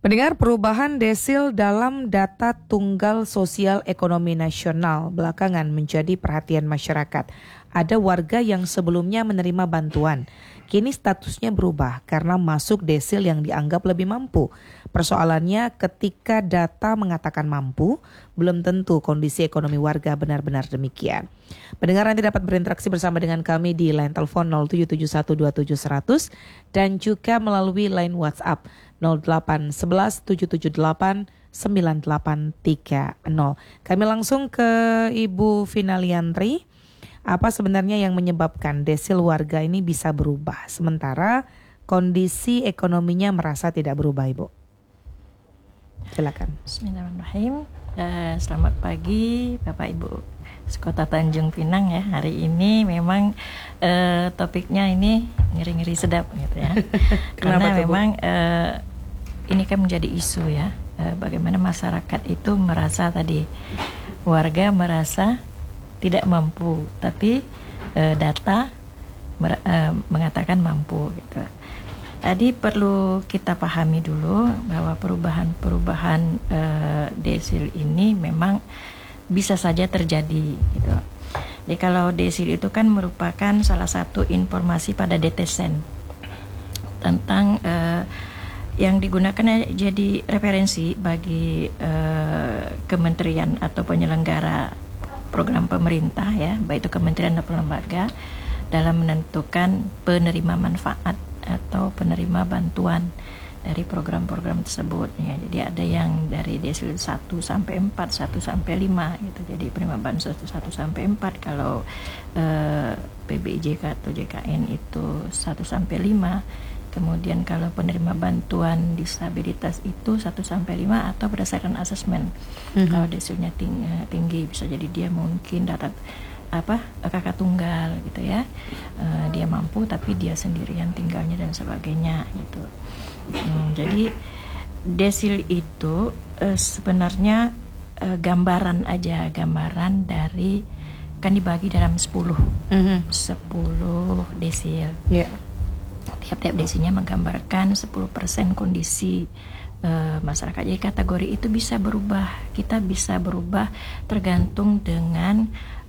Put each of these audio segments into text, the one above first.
Mendengar perubahan desil dalam data tunggal sosial ekonomi nasional belakangan menjadi perhatian masyarakat. Ada warga yang sebelumnya menerima bantuan, kini statusnya berubah karena masuk desil yang dianggap lebih mampu. Persoalannya ketika data mengatakan mampu, belum tentu kondisi ekonomi warga benar-benar demikian. Pendengar nanti dapat berinteraksi bersama dengan kami di line telepon 077127100 dan juga melalui line WhatsApp 0811 778 9830. Kami langsung ke Ibu Vinaliantri. Apa sebenarnya yang menyebabkan desil warga ini bisa berubah sementara kondisi ekonominya merasa tidak berubah, Ibu? Silakan. Bismillahirrahmanirrahim. Selamat pagi Bapak Ibu Kota Tanjung Pinang ya. Hari ini memang topiknya ini ngeri-ngeri sedap gitu ya. Karena memang ini kan menjadi isu ya. Bagaimana masyarakat itu merasa tadi, warga merasa tidak mampu, tapi data mengatakan mampu gitu. Tadi perlu kita pahami dulu bahwa perubahan desil ini memang bisa saja terjadi gitu. Jadi kalau desil itu kan merupakan salah satu informasi pada DTSEN tentang yang digunakan jadi referensi bagi kementerian atau penyelenggara program pemerintah ya, baik itu kementerian atau lembaga dalam menentukan penerima manfaat atau penerima bantuan dari program-program tersebut ya. Jadi ada yang dari desil 1 sampai 4, 1 sampai 5 gitu. Jadi penerima bansos 1 sampai 4, kalau PBIJK atau JKN itu 1 sampai 5. Kemudian kalau penerima bantuan disabilitas itu 1 sampai 5 atau berdasarkan asesmen. Kalau desilnya tinggi bisa jadi dia mungkin data kakak tunggal gitu ya. Dia mampu tapi dia sendirian tinggalnya dan sebagainya gitu. Jadi desil itu sebenarnya gambaran dari, kan dibagi dalam 10 desil. Yeah. Tiap-tiap desilnya menggambarkan 10% kondisi masyarakat. Jadi kategori itu bisa berubah. Kita bisa berubah tergantung dengan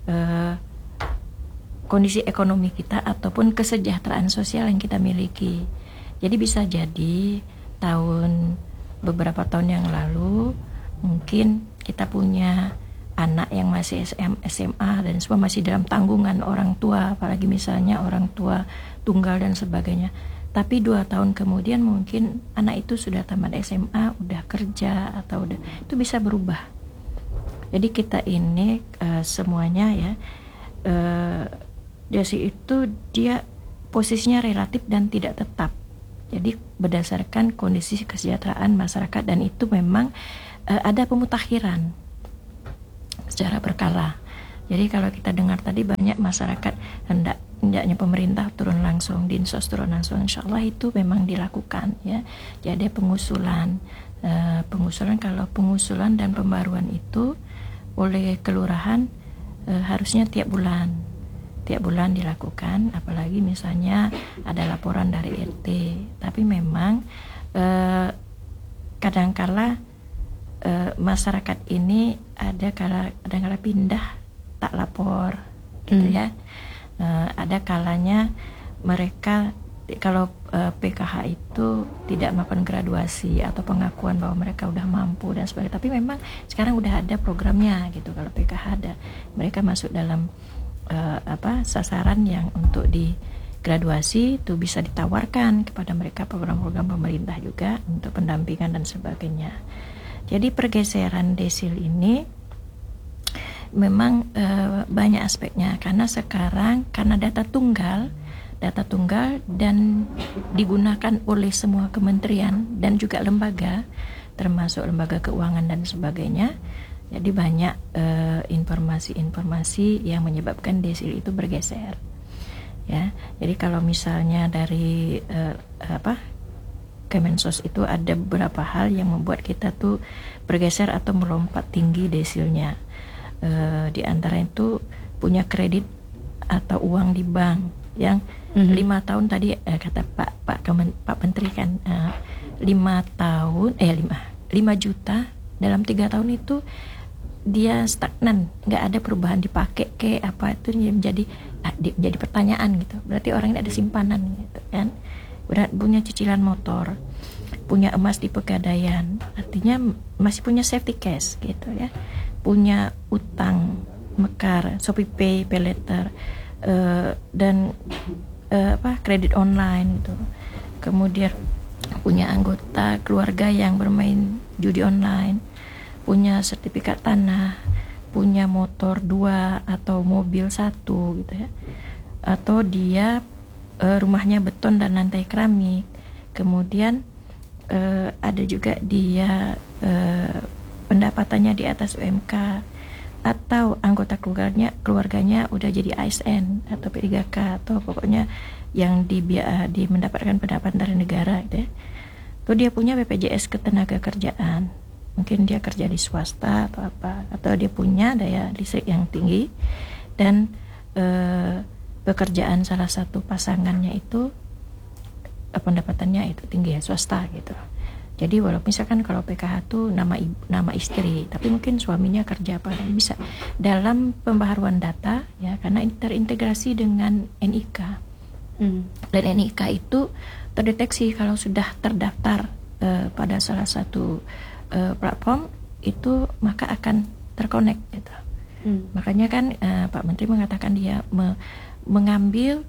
kondisi ekonomi kita ataupun kesejahteraan sosial yang kita miliki. Jadi bisa jadi beberapa tahun yang lalu mungkin kita punya anak yang masih SMA dan semua masih dalam tanggungan orang tua, apalagi misalnya orang tua tunggal dan sebagainya. Tapi 2 tahun kemudian mungkin anak itu sudah tamat SMA, udah kerja atau itu bisa berubah. Jadi kita ini semuanya ya, desil itu dia posisinya relatif dan tidak tetap. Jadi berdasarkan kondisi kesejahteraan masyarakat dan itu memang ada pemutakhiran secara berkala. Jadi kalau kita dengar tadi banyak masyarakat hendaknya pemerintah turun langsung, Dinsos turun langsung, insya Allah itu memang dilakukan ya. Jadi pengusulan kalau pengusulan dan pembaruan itu oleh kelurahan harusnya tiap bulan dilakukan, apalagi misalnya ada laporan dari RT. Tapi memang kadangkala masyarakat ini kadang-kala pindah tak lapor gitu ya. Ada kalanya mereka kalau PKH itu tidak melakukan graduasi atau pengakuan bahwa mereka udah mampu dan sebagainya. Tapi memang sekarang udah ada programnya gitu. Kalau PKH ada, mereka masuk dalam sasaran yang untuk di graduasi itu bisa ditawarkan kepada mereka program-program pemerintah juga untuk pendampingan dan sebagainya. Jadi pergeseran desil ini memang banyak aspeknya karena sekarang karena data tunggal dan digunakan oleh semua kementerian dan juga lembaga termasuk lembaga keuangan dan sebagainya. Jadi banyak informasi-informasi yang menyebabkan desil itu bergeser. Ya. Jadi kalau misalnya dari Kemensos itu ada beberapa hal yang membuat kita tuh bergeser atau melompat tinggi desilnya. Di antara itu punya kredit atau uang di bank yang 5 tahun tadi kata Pak Menteri kan 5 juta dalam 3 tahun itu dia stagnan, nggak ada perubahan dipakai ke apa itu jadi pertanyaan gitu. Berarti orang ini ada simpanan gitu kan. Punya cicilan motor, punya emas di Pegadaian, artinya masih punya safety cash gitu ya. Punya utang mekar, Shopee Pay, Pay Later, dan kredit online gitu. Kemudian punya anggota keluarga yang bermain judi online, punya sertifikat tanah, punya motor 2 atau mobil 1 gitu ya. Atau dia rumahnya beton dan lantai keramik. Kemudian ada juga dia pendapatannya di atas UMK, atau anggota keluarganya udah jadi ASN atau P3K, atau pokoknya yang mendapatkan pendapatan dari negara gitu ya. Tuh dia punya BPJS ketenagakerjaan, mungkin dia kerja di swasta atau apa, atau dia punya daya listrik yang tinggi, dan pekerjaan salah satu pasangannya itu pendapatannya itu tinggi ya, swasta gitu. Jadi walaupun misalkan kalau PKH itu nama istri, tapi mungkin suaminya kerja apa, bisa dalam pembaharuan data ya, karena ini terintegrasi dengan NIK. Dan NIK itu terdeteksi kalau sudah terdaftar pada salah satu platform itu, maka akan terkonek gitu. Makanya kan Pak Menteri mengatakan dia mengambil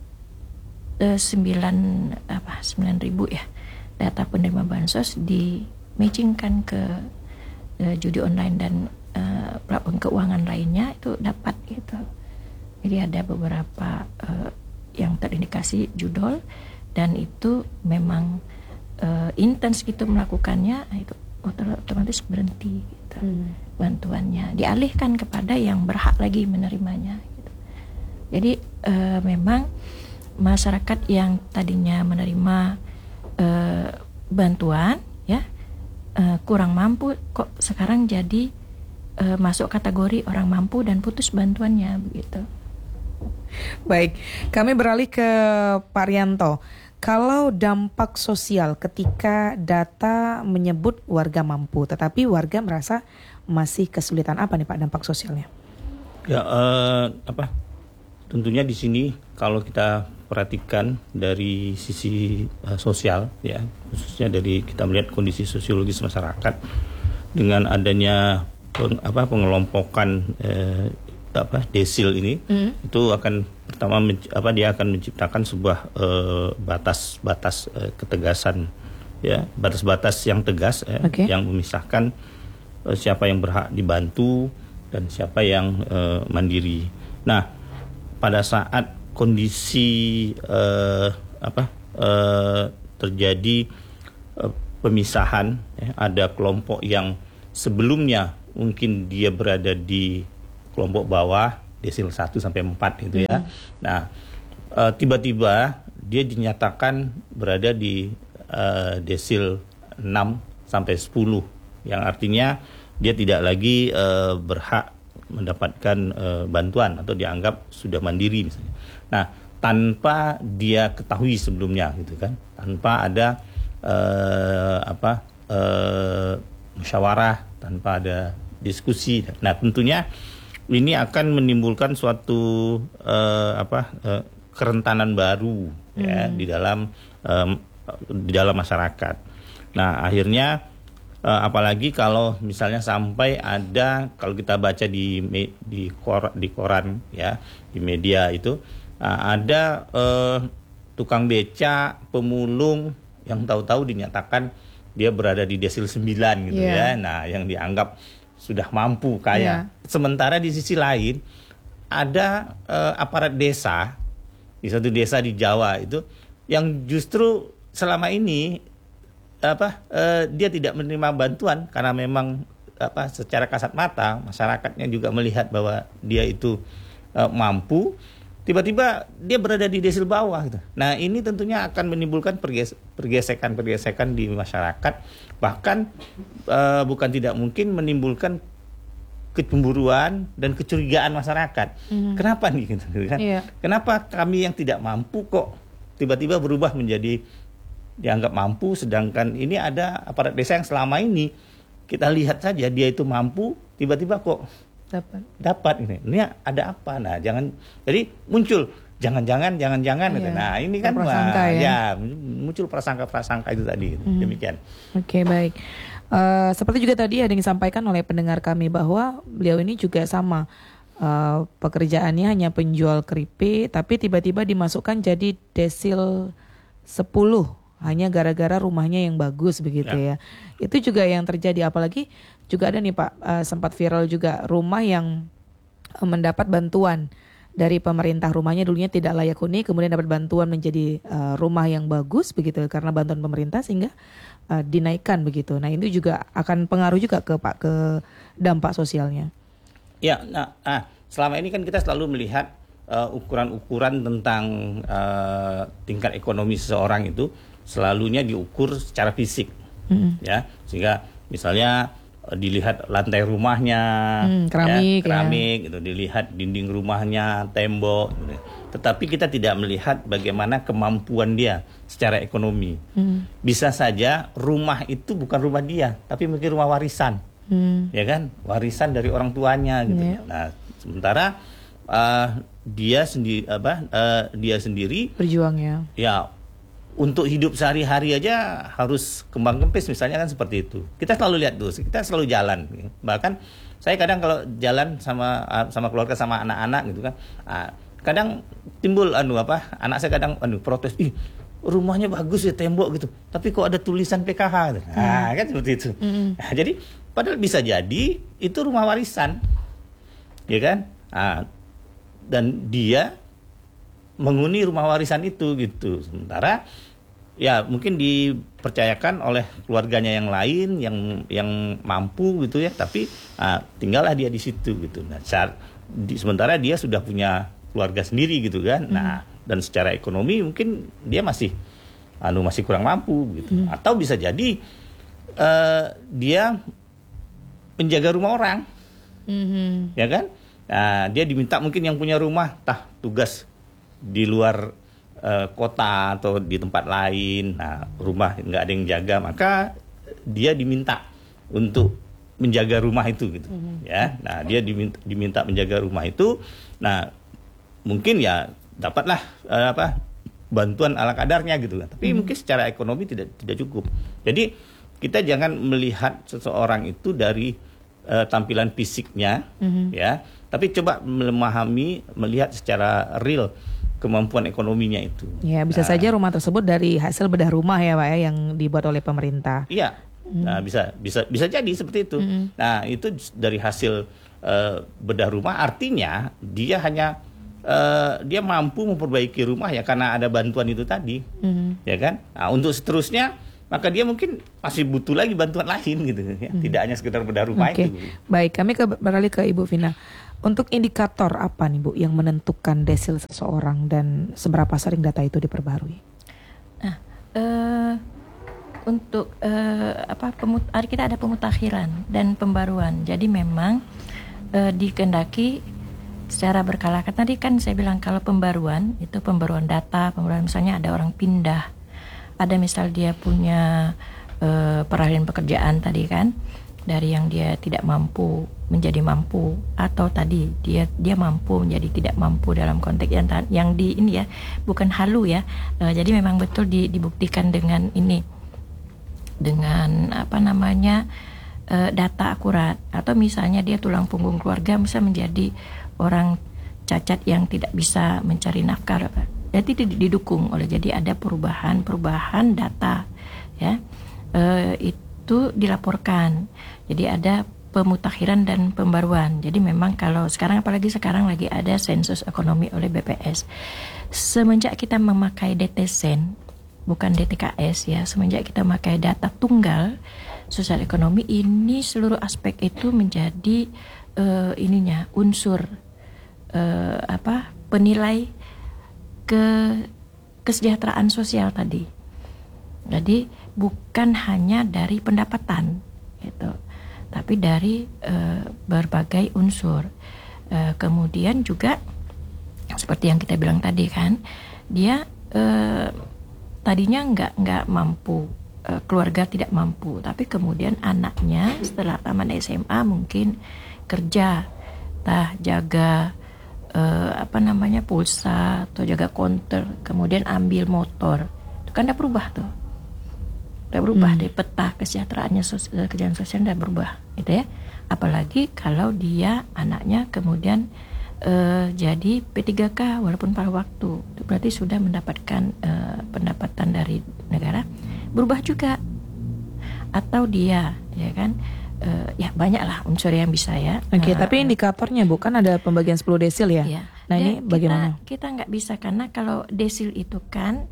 9.000 ya data penerima bansos, di matchingkan ke judi online dan platform keuangan lainnya, itu dapat gitu. Jadi ada beberapa yang terindikasi judol, dan itu memang intens gitu melakukannya, itu otomatis berhenti gitu. Bantuannya dialihkan kepada yang berhak lagi menerimanya gitu. Jadi memang masyarakat yang tadinya menerima bantuan ya kurang mampu, kok sekarang jadi masuk kategori orang mampu dan putus bantuannya begitu. Baik, kami beralih ke Pak Rianto. Kalau dampak sosial ketika data menyebut warga mampu, tetapi warga merasa masih kesulitan, apa nih Pak dampak sosialnya? Ya, tentunya di sini kalau kita perhatikan dari sisi sosial, ya, khususnya dari kita melihat kondisi sosiologis masyarakat dengan adanya pengelompokan desil ini, itu akan pertama dia akan menciptakan sebuah batas-batas ketegasan, ya, batas-batas yang tegas, yang memisahkan siapa yang berhak dibantu dan siapa yang mandiri. Nah, pada saat kondisi terjadi pemisahan, ya, ada kelompok yang sebelumnya mungkin dia berada di kelompok bawah desil 1 sampai 4 gitu ya. Nah, tiba-tiba dia dinyatakan berada di desil 6 sampai 10, yang artinya dia tidak lagi berhak mendapatkan bantuan atau dianggap sudah mandiri misalnya. Nah, tanpa dia ketahui sebelumnya gitu kan, tanpa ada musyawarah, tanpa ada diskusi. Nah, tentunya ini akan menimbulkan suatu kerentanan baru ya di dalam masyarakat. Nah, akhirnya apalagi kalau misalnya sampai ada, kalau kita baca di koran ya, di media itu ada tukang beca, pemulung yang tahu-tahu dinyatakan dia berada di desil 9 gitu ya. Nah, yang dianggap sudah mampu, kaya. Sementara di sisi lain ada aparat desa di satu desa di Jawa itu yang justru selama ini dia tidak menerima bantuan karena memang secara kasat mata masyarakatnya juga melihat bahwa dia itu mampu, tiba-tiba dia berada di desil bawah gitu. Nah, ini tentunya akan menimbulkan pergesekan di masyarakat, bahkan bukan tidak mungkin menimbulkan kecemburuan dan kecurigaan masyarakat. Kenapa nih gitu kan? Kenapa kami yang tidak mampu kok tiba-tiba berubah menjadi dianggap mampu, sedangkan ini ada aparat desa yang selama ini kita lihat saja dia itu mampu, tiba-tiba kok dapat ini ada apa? Nah, jadi muncul jangan-jangan gitu. Nah, ini kan muncul prasangka itu tadi. Demikian. Oke, baik. Seperti juga tadi ada yang disampaikan oleh pendengar kami bahwa beliau ini juga sama. Pekerjaannya hanya penjual keripik, tapi tiba-tiba dimasukkan jadi desil 10 hanya gara-gara rumahnya yang bagus begitu ya. Itu juga yang terjadi, apalagi juga ada nih Pak, sempat viral juga rumah yang mendapat bantuan dari pemerintah, rumahnya dulunya tidak layak huni, kemudian dapat bantuan menjadi rumah yang bagus begitu karena bantuan pemerintah sehingga dinaikkan begitu. Nah, itu juga akan pengaruh juga ke dampak sosialnya. Ya, selama ini kan kita selalu melihat ukuran-ukuran tentang tingkat ekonomi seseorang itu selalunya diukur secara fisik, ya, sehingga misalnya dilihat lantai rumahnya, keramik, gitu, dilihat dinding rumahnya, tembok, gitu. Tetapi kita tidak melihat bagaimana kemampuan dia secara ekonomi. Bisa saja rumah itu bukan rumah dia, tapi mungkin rumah warisan, ya kan, warisan dari orang tuanya, gitu. Nah, sementara dia sendiri berjuangnya, ya, untuk hidup sehari-hari aja harus kembang kempis misalnya kan seperti itu. Kita selalu lihat tuh, kita selalu jalan. Bahkan saya kadang kalau jalan sama keluarga sama anak-anak gitu kan, kadang timbul anak saya kadang protes, rumahnya bagus ya tembok gitu, tapi kok ada tulisan PKH. Kan seperti itu. Nah, jadi padahal bisa jadi itu rumah warisan, ya kan? Dan dia menghuni rumah warisan itu gitu. Sementara ya mungkin dipercayakan oleh keluarganya yang lain yang mampu gitu ya, tapi tinggallah dia di situ gitu. Nah, sementara dia sudah punya keluarga sendiri gitu kan. Nah, dan secara ekonomi mungkin dia masih kurang mampu gitu. Atau bisa jadi dia menjaga rumah orang. Ya kan? Nah, dia diminta mungkin yang punya rumah tugas di luar kota atau di tempat lain, nah rumah nggak ada yang jaga, maka dia diminta untuk menjaga rumah itu gitu, ya. Nah, dia diminta menjaga rumah itu, nah mungkin ya dapatlah bantuan ala kadarnya gitu kan, tapi mungkin secara ekonomi tidak cukup. Jadi kita jangan melihat seseorang itu dari tampilan fisiknya, ya, tapi coba melihat secara real kemampuan ekonominya itu. Ya, bisa saja rumah tersebut dari hasil bedah rumah ya Pak ya, yang dibuat oleh pemerintah. Iya. Nah, bisa jadi seperti itu. Nah, itu dari hasil bedah rumah, artinya dia hanya dia mampu memperbaiki rumah ya karena ada bantuan itu tadi. Ya kan? Nah, untuk seterusnya maka dia mungkin masih butuh lagi bantuan lain gitu ya. Tidak hanya sekedar bedah rumah itu. Baik, kami beralih ke Ibu Vina. Untuk indikator apa nih Bu yang menentukan desil seseorang dan seberapa sering data itu diperbarui? Nah, untuk kita ada pemutakhiran dan pembaruan. Jadi memang dikehendaki secara berkala. Tadi kan saya bilang kalau pembaruan itu pembaruan data, pembaruan misalnya ada orang pindah, ada misal dia punya peralihan pekerjaan tadi kan, dari yang dia tidak mampu menjadi mampu, atau tadi dia mampu menjadi tidak mampu dalam konteks yang di ini ya, bukan halu ya. Jadi memang betul dibuktikan dengan ini, dengan data akurat. Atau misalnya dia tulang punggung keluarga, bisa menjadi orang cacat yang tidak bisa mencari nafkah. Jadi didukung oleh, jadi ada perubahan data ya, itu dilaporkan. Jadi ada pemutakhiran dan pembaruan. Jadi memang kalau sekarang, apalagi sekarang lagi ada sensus ekonomi oleh BPS. Semenjak kita memakai DTSen, bukan DTKS ya, semenjak kita memakai data tunggal sosial ekonomi, ini seluruh aspek itu menjadi unsur penilai kesejahteraan sosial tadi. Jadi bukan hanya dari pendapatan gitu, tapi dari berbagai unsur. Kemudian juga seperti yang kita bilang tadi kan, dia tadinya nggak mampu, keluarga tidak mampu, tapi kemudian anaknya setelah tamat SMA mungkin kerja, jaga pulsa atau jaga konter, kemudian ambil motor, itu kan udah berubah tuh, udah berubah deh peta kesejahteraannya, kejahatan sosial udah berubah, gitu ya. Apalagi kalau dia anaknya kemudian jadi P3K walaupun pada waktu, itu berarti sudah mendapatkan pendapatan dari negara, berubah juga. Atau dia, ya kan, ya banyak lah unsur yang bisa ya. Oke, tapi indikatornya bukan ada pembagian 10 desil ya? Iya. Nah ini bagaimana? Kita nggak bisa, karena kalau desil itu kan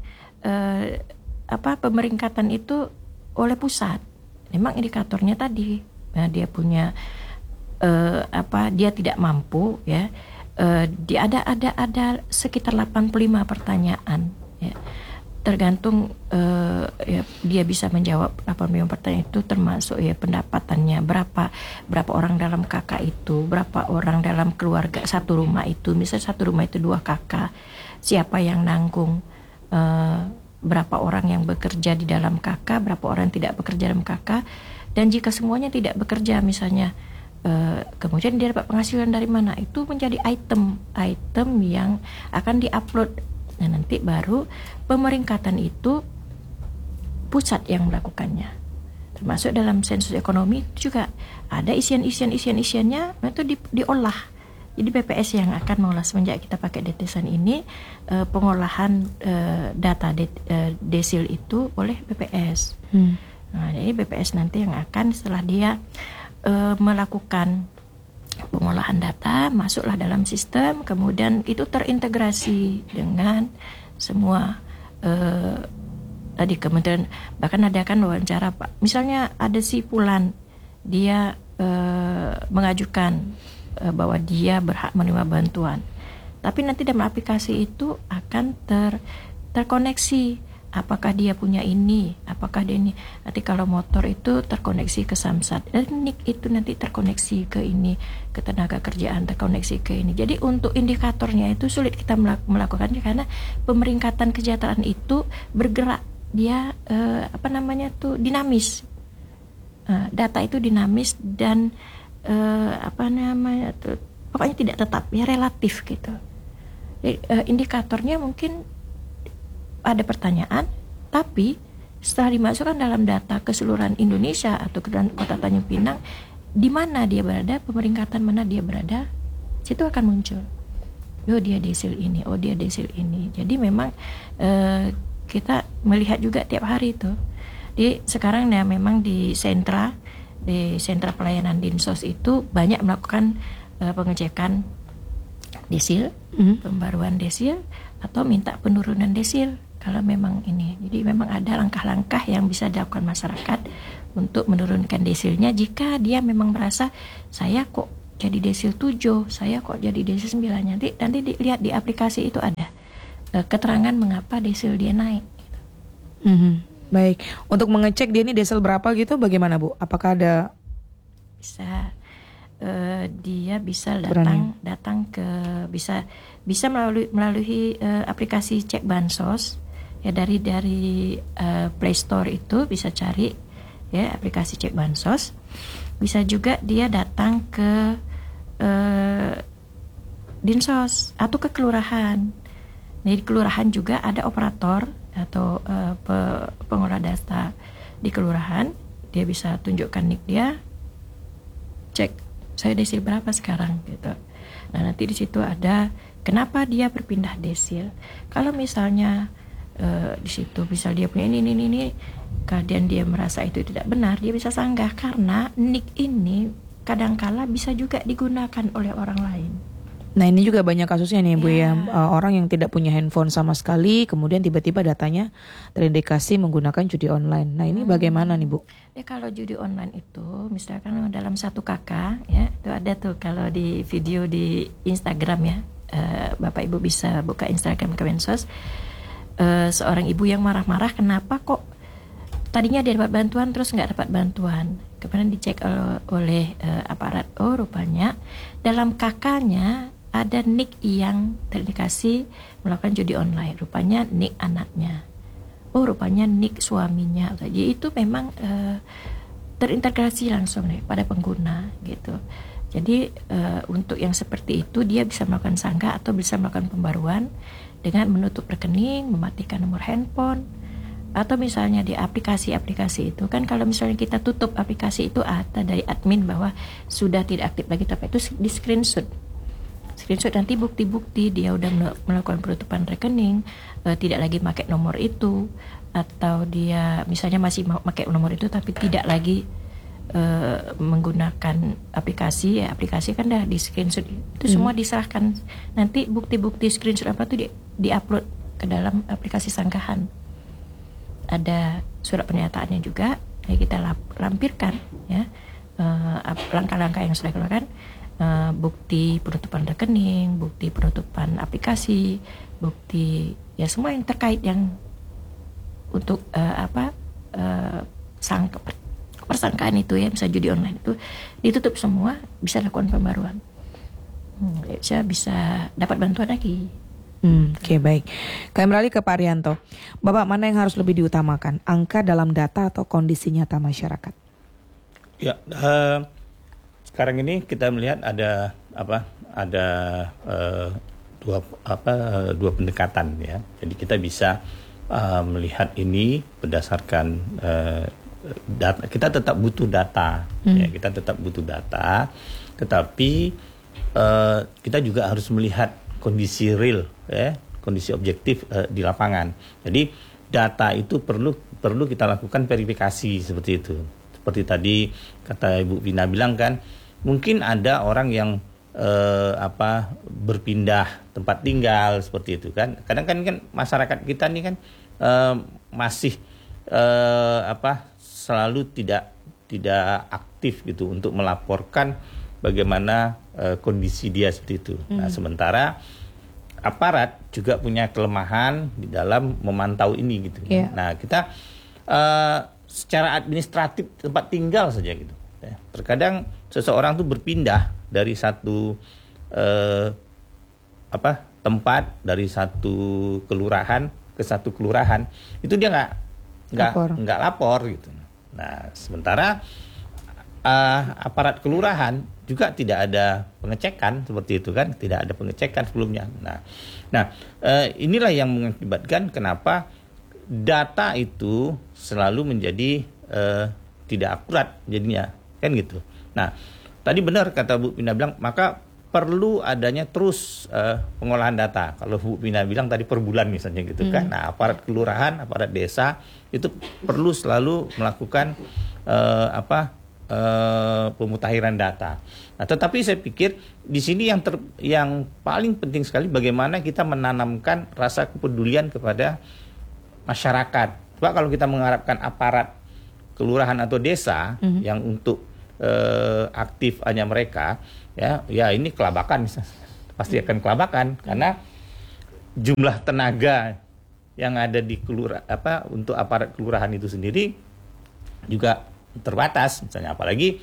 pemeringkatan itu oleh pusat. Memang indikatornya tadi, dia punya dia tidak mampu ya. Dia ada sekitar 85 pertanyaan ya. Tergantung ya, dia bisa menjawab 85 pertanyaan itu, termasuk ya pendapatannya berapa orang dalam kakak itu, berapa orang dalam keluarga satu rumah itu, misalnya satu rumah itu 2 kakak, siapa yang nanggung, berapa orang yang bekerja di dalam kakak, berapa orang yang tidak bekerja dalam kakak, dan jika semuanya tidak bekerja misalnya, kemudian dia dapat penghasilan dari mana, itu menjadi item yang akan diupload. Nah nanti baru pemeringkatan itu pusat yang melakukannya, termasuk dalam sensus ekonomi juga ada isiannya, itu diolah. Jadi BPS yang akan mengolah, semenjak kita pakai detesan ini, pengolahan data desil itu oleh BPS. Nah jadi BPS nanti yang akan setelah dia melakukan pengolahan data, masuklah dalam sistem, kemudian itu terintegrasi dengan semua tadi kementerian. Bahkan ada kan wawancara Pak, misalnya ada si Fulan, dia mengajukan bahwa dia berhak menerima bantuan, tapi nanti dalam aplikasi itu akan terkoneksi. Apakah dia punya ini, apakah dia ini. Nanti kalau motor itu terkoneksi ke Samsat, dan NIK itu nanti terkoneksi ke ini, ke tenaga kerjaan, terkoneksi ke ini. Jadi untuk indikatornya itu sulit kita melakukannya, karena pemeringkatan kesejahteraan itu bergerak, dia dinamis. Data itu dinamis dan pokoknya tidak tetap, ya relatif gitu. Jadi, indikatornya mungkin ada pertanyaan, tapi setelah dimasukkan dalam data keseluruhan Indonesia atau ke Kota Tanjung Pinang, di mana dia berada, pemeringkatan mana dia berada, situ akan muncul. Oh dia desil ini, oh dia desil ini. Jadi memang kita melihat juga tiap hari itu. Di sekarang ya memang di sentra pelayanan Dinsos itu banyak melakukan pengecekan desil, pembaruan desil, atau minta penurunan desil kalau memang ini. Jadi memang ada langkah-langkah yang bisa dilakukan masyarakat untuk menurunkan desilnya jika dia memang merasa saya kok jadi desil 7, saya kok jadi desil 9. Nanti dilihat di aplikasi itu ada keterangan mengapa desil dia naik. Baik, untuk mengecek dia ini desil berapa gitu bagaimana Bu? Apakah ada? Bisa dia bisa datang ke bisa melalui aplikasi cek bansos ya, dari Play Store itu bisa cari ya aplikasi cek bansos. Bisa juga dia datang ke Dinsos atau ke kelurahan. Nah, di kelurahan juga ada operator atau pengolah data di kelurahan. Dia bisa tunjukkan NIK dia, cek saya desil berapa sekarang gitu. Nah nanti di situ ada kenapa dia berpindah desil. Kalau misalnya di situ misal dia punya ini, kemudian dia merasa itu tidak benar, dia bisa sanggah, karena NIK ini kadangkala bisa juga digunakan oleh orang lain. Nah ini juga banyak kasusnya nih Bu ya, orang yang tidak punya handphone sama sekali, kemudian tiba-tiba datanya terindikasi menggunakan judi online. Nah ini bagaimana nih Bu? Kalau judi online itu misalkan dalam satu kakak ya, itu ada tuh kalau di video di Instagram ya, Bapak Ibu bisa buka Instagram Kemensos, seorang ibu yang marah-marah kenapa kok tadinya dia dapat bantuan terus nggak dapat bantuan. Kemudian dicek oleh aparat, oh rupanya dalam kakaknya ada NIK yang terindikasi melakukan judi online, rupanya NIK anaknya. oh rupanya nik suaminya. Jadi itu memang terintegrasi langsung nih pada pengguna gitu. Jadi untuk yang seperti itu dia bisa melakukan sanggah atau bisa melakukan pembaruan dengan menutup rekening, mematikan nomor handphone, atau misalnya di aplikasi-aplikasi itu kan kalau misalnya kita tutup aplikasi itu ada dari admin bahwa sudah tidak aktif lagi, tapi itu di screenshot nanti bukti-bukti dia udah melakukan penutupan rekening, tidak lagi pakai nomor itu, atau dia misalnya masih mau pakai nomor itu tapi tidak lagi menggunakan aplikasi kan dah di screenshot itu semua diserahkan, nanti bukti-bukti screenshot apa itu di-upload ke dalam aplikasi sanggahan. Ada surat pernyataannya juga, ya kita lampirkan ya langkah-langkah yang sudah dilakukan, bukti penutupan rekening, bukti penutupan aplikasi, bukti ya semua yang terkait yang untuk persangkaan itu ya, misalnya judi online itu ditutup semua, bisa lakukan pembaruan, bisa dapat bantuan lagi. Oke, baik. Kami beralih ke Pak Arianto. Bapak, mana yang harus lebih diutamakan, angka dalam data atau kondisi nyata masyarakat? Ya, sekarang ini kita melihat ada dua pendekatan ya. Jadi kita bisa melihat ini berdasarkan data. Kita tetap butuh data, ya, kita tetap butuh data. Tetapi kita juga harus melihat kondisi real, ya, kondisi objektif di lapangan. Jadi data itu perlu kita lakukan verifikasi seperti itu. Seperti tadi kata Ibu Vina bilang kan, mungkin ada orang yang berpindah tempat tinggal seperti itu kan. Kadang kan masyarakat kita nih kan masih selalu tidak aktif gitu untuk melaporkan bagaimana kondisi dia seperti itu. Nah, sementara aparat juga punya kelemahan di dalam memantau ini gitu. Yeah. Nah, kita secara administratif tempat tinggal saja gitu. Ya. Terkadang seseorang tuh berpindah dari satu tempat, dari satu kelurahan ke satu kelurahan, itu dia nggak lapor gitu. Nah, sementara aparat kelurahan juga tidak ada pengecekan seperti itu kan, tidak ada pengecekan sebelumnya. Nah, inilah yang mengakibatkan kenapa data itu selalu menjadi tidak akurat jadinya kan gitu. Nah, tadi benar kata Bu Pina bilang, maka perlu adanya terus pengolahan data. Kalau Bu Pina bilang tadi per bulan misalnya gitu kan. Nah, aparat kelurahan, aparat desa itu perlu selalu melakukan pemutakhiran data. Nah, tetapi saya pikir di sini yang paling penting sekali bagaimana kita menanamkan rasa kepedulian kepada masyarakat. Sebab kalau kita mengharapkan aparat kelurahan atau desa yang untuk aktif hanya mereka, ya ini kelabakan, pasti akan kelabakan karena jumlah tenaga yang ada di untuk aparat kelurahan itu sendiri juga terbatas, misalnya apalagi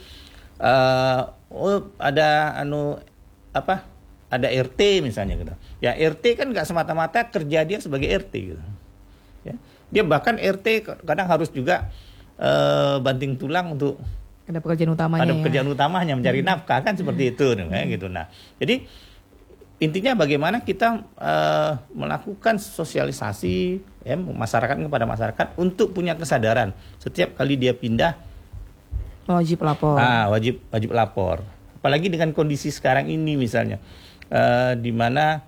ada RT misalnya gitu. Ya RT kan nggak semata-mata kerja dia sebagai RT gitu. Ya. Dia bahkan RT kadang harus juga banting tulang untuk ada pekerjaan utamanya. Mencari nafkah kan seperti itu, gitu. Nah, jadi intinya bagaimana kita melakukan sosialisasi ya, masyarakat kepada masyarakat untuk punya kesadaran setiap kali dia pindah. Wajib lapor. Wajib lapor. Apalagi dengan kondisi sekarang ini misalnya, di mana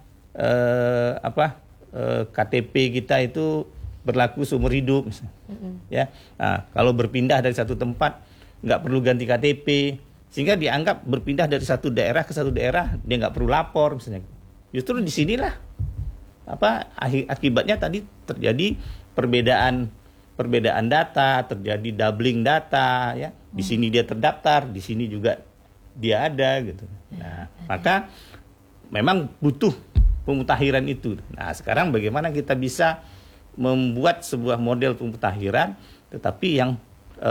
KTP kita itu berlaku seumur hidup, ya. Nah, kalau berpindah dari satu tempat nggak perlu ganti KTP, sehingga dianggap berpindah dari satu daerah ke satu daerah dia nggak perlu lapor misalnya. Justru di sinilah akibatnya tadi terjadi perbedaan data, terjadi doubling data, ya. Di sini dia terdaftar, di sini juga dia ada gitu. Nah, maka memang butuh pemutakhiran itu. Nah, sekarang bagaimana kita bisa membuat sebuah model pemutakhiran tetapi yang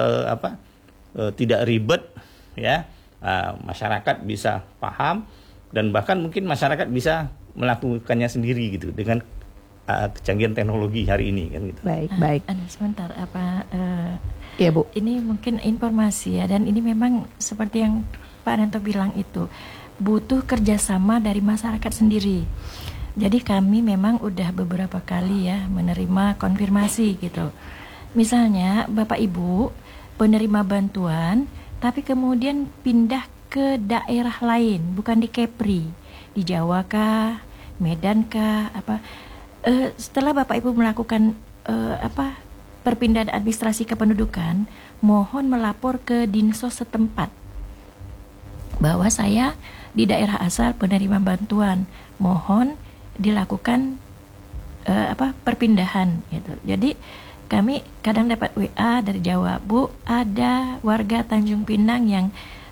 tidak ribet, ya. Masyarakat bisa paham dan bahkan mungkin masyarakat bisa melakukannya sendiri gitu dengan kecanggihan teknologi hari ini kan gitu. Baik. Sebentar, Iya Bu. ini mungkin informasi ya, dan ini memang seperti yang Pak Nanto bilang itu butuh kerjasama dari masyarakat sendiri. Jadi kami memang udah beberapa kali ya menerima konfirmasi gitu. Misalnya Bapak Ibu penerima bantuan, tapi kemudian pindah ke daerah lain, bukan di Kepri, di Jawa kah, Medan kah, apa? Setelah Bapak Ibu melakukan perpindahan administrasi kependudukan, mohon melapor ke Dinsos setempat bahwa saya di daerah asal penerima bantuan, mohon dilakukan perpindahan gitu. Jadi kami kadang dapat WA dari Jawa, Bu, ada warga Tanjung Pinang yang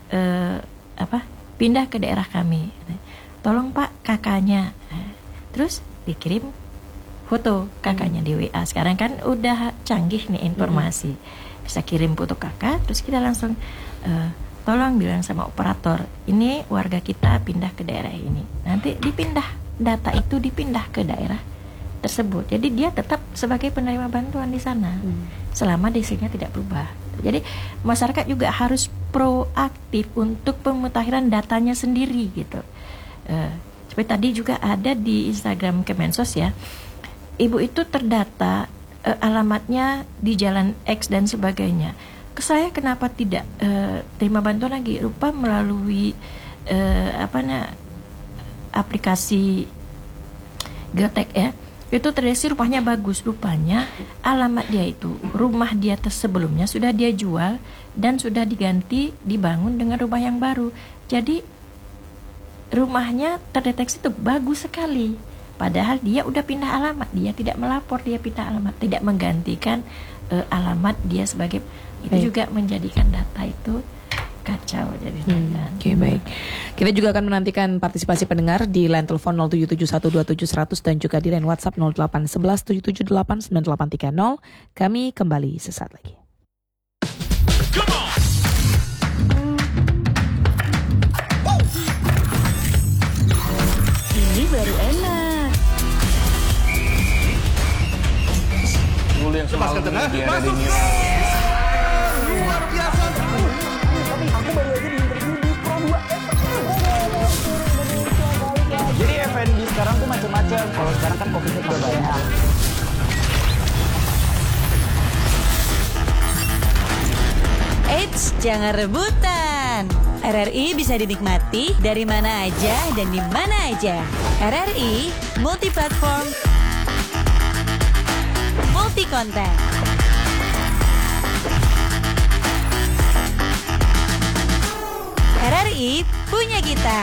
pindah ke daerah kami. Tolong Pak kakaknya. Terus dikirim foto kakaknya di WA. Sekarang kan udah canggih nih informasi. Bisa kirim foto kakak, terus kita langsung tolong bilang sama operator, ini warga kita pindah ke daerah ini. Nanti data itu dipindah ke daerah tersebut. Jadi dia tetap sebagai penerima bantuan di sana selama desanya tidak berubah. Jadi masyarakat juga harus proaktif untuk pemutakhiran datanya sendiri gitu. Seperti tadi juga ada di Instagram Kemensos ya, ibu itu terdata alamatnya di Jalan X dan sebagainya. Ke saya kenapa tidak terima bantuan lagi? Rupa melalui aplikasi Geotek ya. Itu terdeteksi rumahnya bagus. Rupanya alamat dia itu, rumah dia sebelumnya sudah dia jual dan sudah diganti, dibangun dengan rumah yang baru. Jadi rumahnya terdeteksi itu bagus sekali. Padahal dia udah pindah alamat, dia tidak melapor, dia pindah alamat, tidak menggantikan alamat dia sebagai itu juga menjadikan data itu kacau jadinya. Oke, baik. Kita juga akan menantikan partisipasi pendengar di line telepon 07712700 dan juga di line WhatsApp 08117789830. Kami kembali sesaat lagi. Ini baru enak. Yang semalam dia ada di luar biasa. Tapi aku baru aja di interview di Pro 2. Jadi F&B sekarang tuh macam-macam. Kalau sekarang kan fokusnya udah banyak. Eits, jangan rebutan. RRI bisa dinikmati dari mana aja dan di mana aja. RRI multi-platform, multi-konten. RRI punya kita.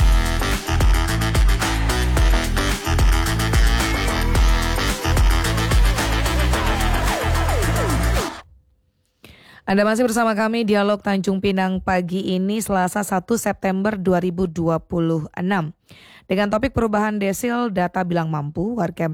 Anda masih bersama kami Dialog Tanjung Pinang pagi ini Selasa 1 September 2026 dengan topik perubahan desil data bilang mampu warga